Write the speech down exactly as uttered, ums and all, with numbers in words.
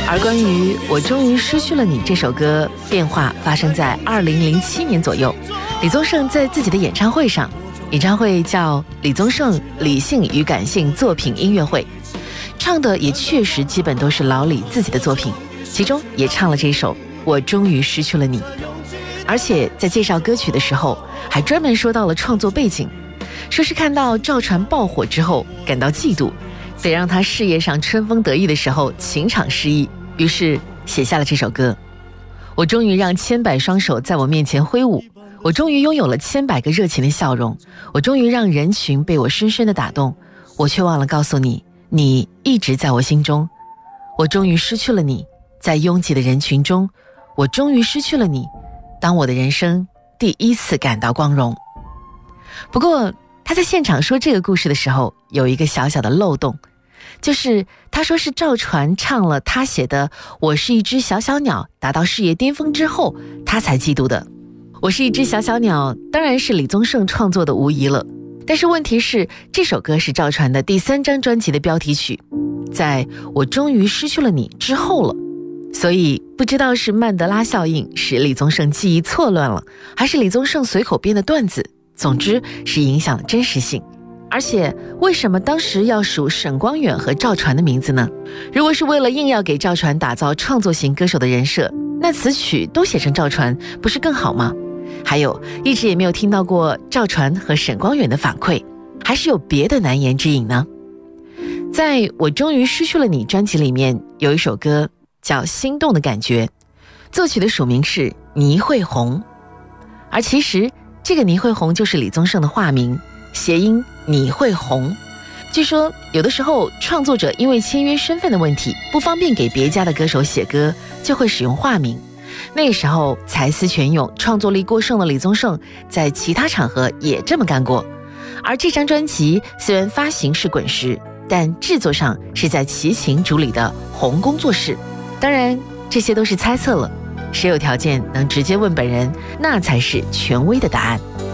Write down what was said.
而关于我终于失去了你这首歌，变化发生在二零零七年左右。李宗盛在自己的演唱会上，演唱会叫李宗盛理性与感性作品音乐会，唱的也确实基本都是老李自己的作品，其中也唱了这首我终于失去了你。而且在介绍歌曲的时候还专门说到了创作背景，说是看到赵传爆火之后感到嫉妒，得让他事业上春风得意的时候情场失意，于是写下了这首歌。我终于让千百双手在我面前挥舞，我终于拥有了千百个热情的笑容，我终于让人群被我深深的打动，我却忘了告诉你，你一直在我心中。我终于失去了你，在拥挤的人群中，我终于失去了你，当我的人生第一次感到光荣。不过他在现场说这个故事的时候有一个小小的漏洞，就是他说是赵传唱了他写的我是一只小小鸟达到事业巅峰之后他才嫉妒的。我是一只小小鸟当然是李宗盛创作的无疑了，但是问题是这首歌是赵传的第三张专辑的标题曲，在我终于失去了你之后了，所以不知道是曼德拉效应使李宗盛记忆错乱了，还是李宗盛随口编的段子，总之是影响了真实性。而且为什么当时要数沈光远和赵传的名字呢？如果是为了硬要给赵传打造创作型歌手的人设，那词曲都写成赵传不是更好吗？还有一直也没有听到过赵传和沈光远的反馈，还是有别的难言之隐呢？在我终于失去了你专辑里面有一首歌叫心动的感觉，作曲的署名是倪慧红，而其实这个倪慧红就是李宗盛的化名，谐音你会红。据说有的时候创作者因为签约身份的问题不方便给别家的歌手写歌，就会使用化名。那时候才思泉涌创作力过剩的李宗盛在其他场合也这么干过。而这张专辑虽然发行是滚石，但制作上是在齐秦主理的红工作室。当然这些都是猜测了，谁有条件能直接问本人，那才是权威的答案。